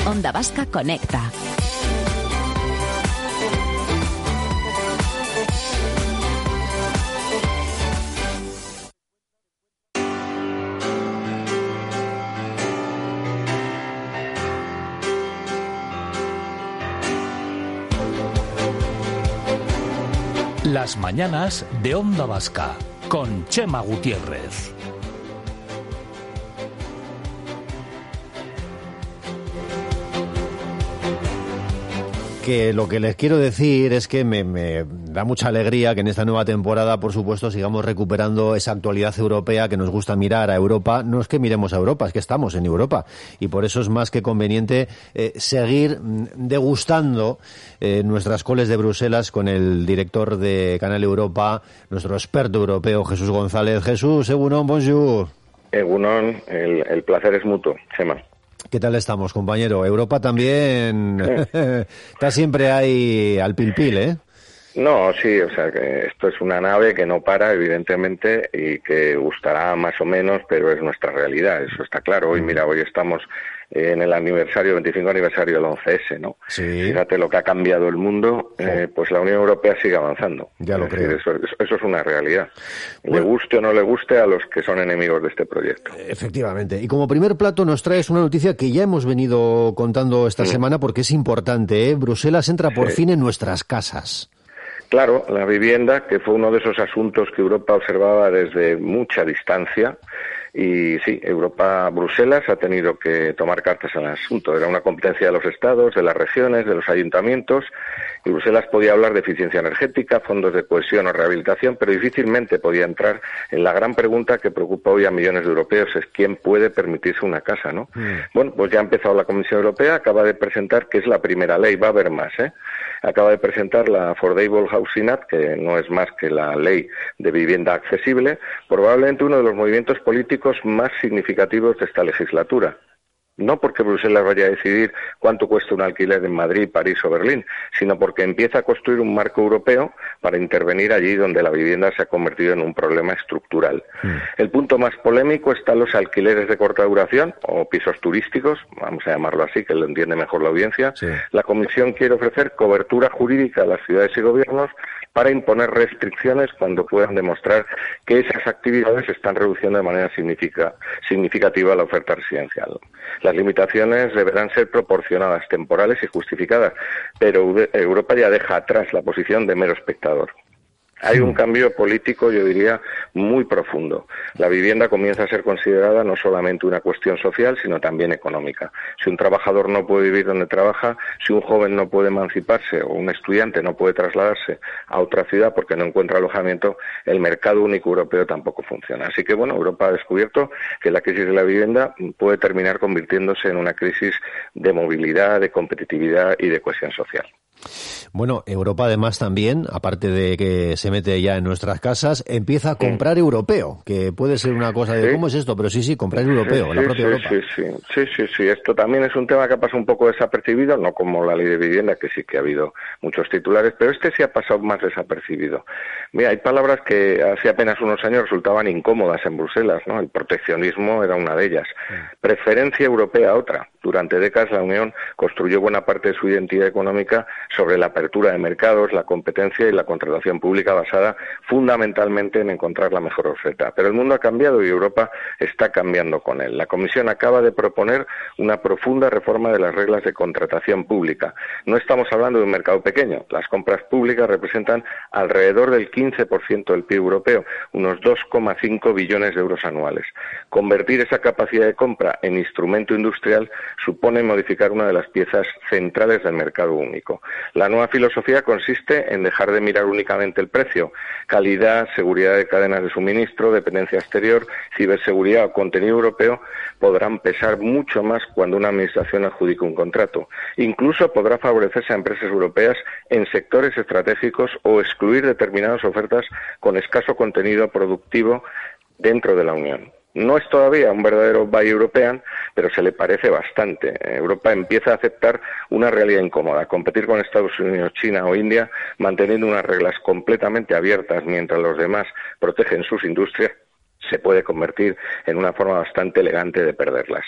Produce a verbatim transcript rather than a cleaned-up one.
Onda Vasca Conecta. Las mañanas de Onda Vasca con Chema Gutiérrez. Que lo que les quiero decir es que me, me da mucha alegría que en esta nueva temporada, por supuesto, sigamos recuperando esa actualidad europea que nos gusta mirar a Europa. No es que miremos a Europa, es que estamos en Europa. Y por eso es más que conveniente eh, seguir degustando eh, nuestras coles de Bruselas con el director de Canal Europa, nuestro experto europeo, Jesús González. Jesús, Egunon, bonjour. Egunon, el, el placer es mutuo, Chema. ¿Qué tal estamos, compañero? Europa también está siempre ahí al pil pil, ¿eh? No, sí, o sea, que esto es una nave que no para, evidentemente, y que gustará más o menos, pero es nuestra realidad, eso está claro. Hoy, mira, hoy estamos en el aniversario, veinticinco aniversario del once ese, ¿no? Sí. Fíjate lo que ha cambiado el mundo, sí. eh, pues la Unión Europea sigue avanzando. Ya lo es creo. Decir, eso, eso, eso es una realidad. Bueno, le guste o no le guste a los que son enemigos de este proyecto. Efectivamente. Y como primer plato nos traes una noticia que ya hemos venido contando esta mm. semana porque es importante, ¿eh? Bruselas entra por sí. fin en nuestras casas. Claro, la vivienda, que fue uno de esos asuntos que Europa observaba desde mucha distancia, y sí, Europa, Bruselas ha tenido que tomar cartas en el asunto. Era una competencia de los estados, de las regiones, de los ayuntamientos, y Bruselas podía hablar de eficiencia energética, fondos de cohesión o rehabilitación, pero difícilmente podía entrar en la gran pregunta que preocupa hoy a millones de europeos, es quién puede permitirse una casa, ¿no? Mm. Bueno, pues ya ha empezado la Comisión Europea, acaba de presentar, que es la primera ley, va a haber más, ¿eh? Acaba de presentar la Affordable Housing Act, que no es más que la ley de vivienda accesible, probablemente uno de los movimientos políticos más significativos de esta legislatura. No porque Bruselas vaya a decidir cuánto cuesta un alquiler en Madrid, París o Berlín, sino porque empieza a construir un marco europeo para intervenir allí donde la vivienda se ha convertido en un problema estructural. Mm. El punto más polémico está en los alquileres de corta duración o pisos turísticos, vamos a llamarlo así, que lo entiende mejor la audiencia. Sí. La Comisión quiere ofrecer cobertura jurídica a las ciudades y gobiernos para imponer restricciones cuando puedan demostrar que esas actividades están reduciendo de manera significa, significativa la oferta residencial. Las limitaciones deberán ser proporcionadas, temporales y justificadas, pero Europa ya deja atrás la posición de mero espectador. Hay un cambio político, yo diría, muy profundo. La vivienda comienza a ser considerada no solamente una cuestión social, sino también económica. Si un trabajador no puede vivir donde trabaja, si un joven no puede emanciparse o un estudiante no puede trasladarse a otra ciudad porque no encuentra alojamiento, el mercado único europeo tampoco funciona. Así que, bueno, Europa ha descubierto que la crisis de la vivienda puede terminar convirtiéndose en una crisis de movilidad, de competitividad y de cohesión social. Bueno, Europa además también, aparte de que se mete ya en nuestras casas, empieza a comprar sí. europeo, que puede ser una cosa de sí. ¿cómo es esto? Pero sí, sí, comprar europeo, sí, la propia sí, Europa. Sí sí. sí, sí, sí, esto también es un tema que ha pasado un poco desapercibido, no como la ley de vivienda, que sí que ha habido muchos titulares, pero este sí ha pasado más desapercibido. Mira, hay palabras que hace apenas unos años resultaban incómodas en Bruselas, ¿no? El proteccionismo era una de ellas. Sí. Preferencia europea otra. Durante décadas la Unión construyó buena parte de su identidad económica sobre la apertura de mercados, la competencia y la contratación pública basada fundamentalmente en encontrar la mejor oferta. Pero el mundo ha cambiado y Europa está cambiando con él. La Comisión acaba de proponer una profunda reforma de las reglas de contratación pública. No estamos hablando de un mercado pequeño. Las compras públicas representan alrededor del quince por ciento del P I B europeo, unos dos coma cinco billones de euros anuales. Convertir esa capacidad de compra en instrumento industrial supone modificar una de las piezas centrales del mercado único. La nueva filosofía consiste en dejar de mirar únicamente el precio. Calidad, seguridad de cadenas de suministro, dependencia exterior, ciberseguridad o contenido europeo podrán pesar mucho más cuando una administración adjudica un contrato. Incluso podrá favorecerse a empresas europeas en sectores estratégicos o excluir determinadas ofertas con escaso contenido productivo dentro de la Unión. No es todavía un verdadero Buy European, pero se le parece bastante. Europa empieza a aceptar una realidad incómoda, competir con Estados Unidos, China o India, manteniendo unas reglas completamente abiertas mientras los demás protegen sus industrias, se puede convertir en una forma bastante elegante de perderlas.